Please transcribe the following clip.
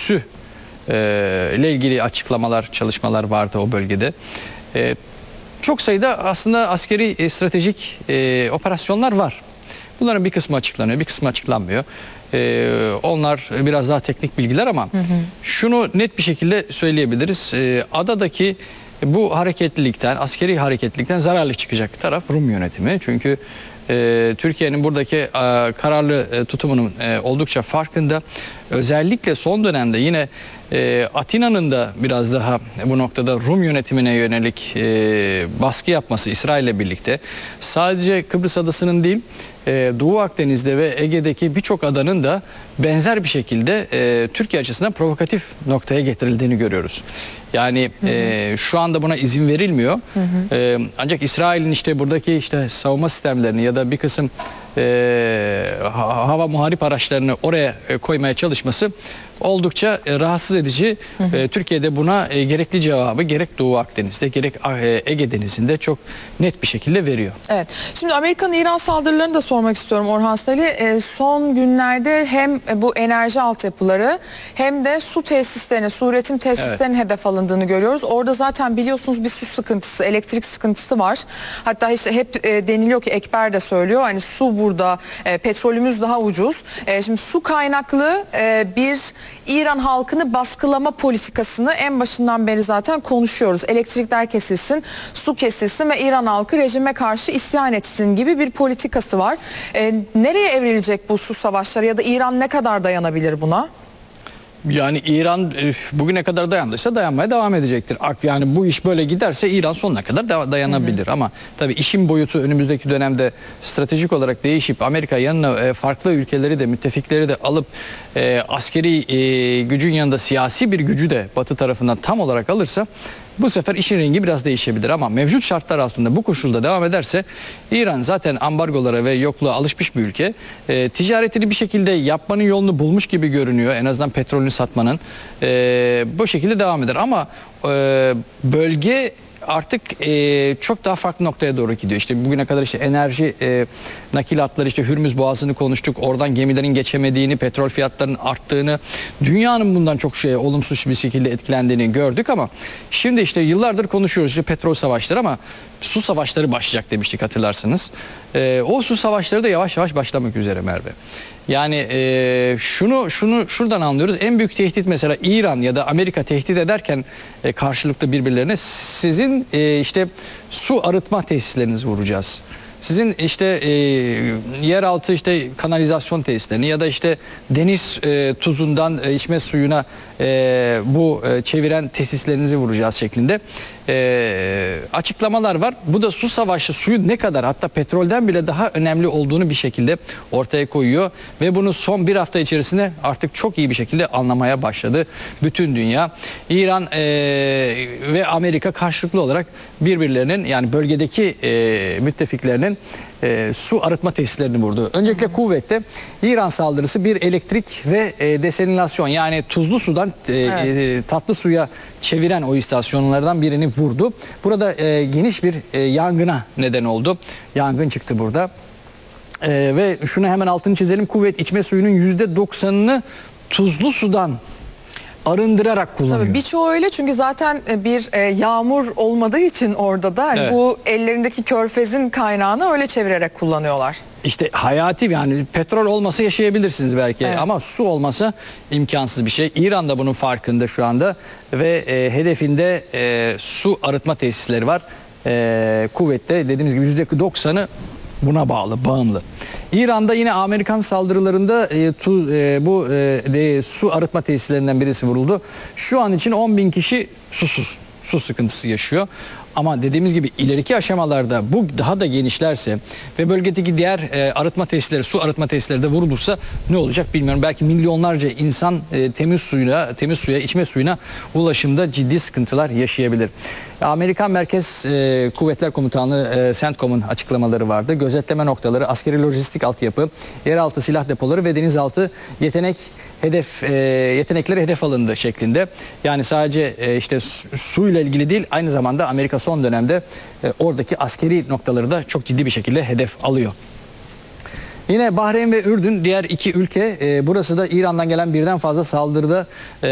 üssü ile ilgili açıklamalar, çalışmalar vardı o bölgede. Çok sayıda aslında askeri stratejik operasyonlar var. Bunların bir kısmı açıklanıyor, bir kısmı açıklanmıyor. Onlar biraz daha teknik bilgiler ama şunu net bir şekilde söyleyebiliriz. Adadaki bu hareketlilikten, askeri hareketlilikten zararlı çıkacak taraf Rum yönetimi. Çünkü Türkiye'nin buradaki kararlı tutumunun oldukça farkında. Özellikle son dönemde yine Atina'nın da biraz daha bu noktada Rum yönetimine yönelik baskı yapması İsrail'le birlikte sadece Kıbrıs adasının değil Doğu Akdeniz'de ve Ege'deki birçok adanın da benzer bir şekilde Türkiye açısından provokatif noktaya getirildiğini görüyoruz. Yani şu anda buna izin verilmiyor. Ancak İsrail'in işte buradaki işte savunma sistemlerini ya da bir kısım hava muharip araçlarını oraya koymaya çalışması oldukça rahatsız edici. Türkiye'de buna gerekli cevabı gerek Doğu Akdeniz'de gerek Ege Denizi'nde çok net bir şekilde veriyor. Evet. Şimdi Amerika'nın İran saldırılarını da sormak istiyorum Orhan Seli. Son günlerde hem bu enerji altyapıları hem de su tesislerine, su üretim tesislerinin hedef alındığını görüyoruz. Orada zaten biliyorsunuz bir su sıkıntısı, elektrik sıkıntısı var. Hatta işte hep deniliyor ki Ekber de söylüyor. Hani su burada, petrolümüz daha ucuz. Şimdi su kaynaklı bir İran halkını baskılama politikasını en başından beri zaten konuşuyoruz. Elektrikler kesilsin, su kesilsin ve İran halkı rejime karşı isyan etsin gibi bir politikası var. Nereye evrilecek bu su savaşları ya da İran ne kadar dayanabilir buna? Yani İran bugüne kadar dayandıysa dayanmaya devam edecektir. Yani bu iş böyle giderse İran sonuna kadar dayanabilir. Ama tabii işin boyutu önümüzdeki dönemde stratejik olarak değişip Amerika yanına farklı ülkeleri de müttefikleri de alıp askeri gücün yanında siyasi bir gücü de Batı tarafından tam olarak alırsa bu sefer işin rengi biraz değişebilir ama mevcut şartlar altında bu koşulda devam ederse İran zaten ambargolara ve yokluğa alışmış bir ülke. Ticaretini bir şekilde yapmanın yolunu bulmuş gibi görünüyor. En azından petrolünü satmanın. Bu şekilde devam eder ama bölge artık çok daha farklı noktaya doğru gidiyor. İşte bugüne kadar işte enerji nakilatları, işte Hürmüz Boğazı'nı konuştuk. Oradan gemilerin geçemediğini, petrol fiyatlarının arttığını, dünyanın bundan çok olumsuz bir şekilde etkilendiğini gördük ama şimdi işte yıllardır konuşuyoruz işte petrol savaşları ama su savaşları başlayacak demiştik hatırlarsınız. O su savaşları da yavaş yavaş başlamak üzere Merve. Yani şuradan anlıyoruz. En büyük tehdit mesela İran ya da Amerika tehdit ederken karşılıklı birbirlerine sizin işte su arıtma tesislerinizi vuracağız. Sizin işte yeraltı işte kanalizasyon tesislerini ya da işte deniz tuzundan içme suyuna bu çeviren tesislerinizi vuracağız şeklinde açıklamalar var. Bu da su savaşı suyun ne kadar hatta petrolden bile daha önemli olduğunu bir şekilde ortaya koyuyor ve bunu son bir hafta içerisinde artık çok iyi bir şekilde anlamaya başladı bütün dünya. İran ve Amerika karşılıklı olarak birbirlerinin yani bölgedeki müttefiklerinin su arıtma tesislerini vurdu. Öncelikle kuvvette İran saldırısı bir elektrik ve desalinasyon yani tuzlu sudan tatlı suya çeviren o istasyonlardan birini vurdu. Burada geniş bir yangına neden oldu. Yangın çıktı burada. Ve şunu hemen altını çizelim. Kuvvet içme suyunun %90'ını tuzlu sudan arındırarak kullanıyor. Tabii birçoğu öyle çünkü zaten bir yağmur olmadığı için orada da hani bu ellerindeki körfezin kaynağını öyle çevirerek kullanıyorlar. İşte hayati yani petrol olmasa yaşayabilirsiniz belki ama su olmasa imkansız bir şey. İran da bunun farkında şu anda ve hedefinde su arıtma tesisleri var. Kuvvette dediğimiz gibi %90'ı buna bağımlı. İran'da yine Amerikan saldırılarında bu su arıtma tesislerinden birisi vuruldu. Şu an için 10.000 kişi susuz, su sıkıntısı yaşıyor. Ama dediğimiz gibi ileriki aşamalarda bu daha da genişlerse ve bölgedeki diğer arıtma tesisleri, su arıtma tesisleri de vurulursa ne olacak bilmiyorum. Belki milyonlarca insan temiz suya, içme suyuna ulaşımda ciddi sıkıntılar yaşayabilir. Amerikan Merkez Kuvvetler Komutanlığı CENTCOM'un açıklamaları vardı. Gözetleme noktaları, askeri lojistik altyapı, yeraltı silah depoları ve denizaltı yetenekleri hedef alındı şeklinde. Yani sadece işte suyla ilgili değil, aynı zamanda Amerika son dönemde oradaki askeri noktaları da çok ciddi bir şekilde hedef alıyor. Yine Bahreyn ve Ürdün diğer iki ülke. Burası da İran'dan gelen birden fazla saldırıda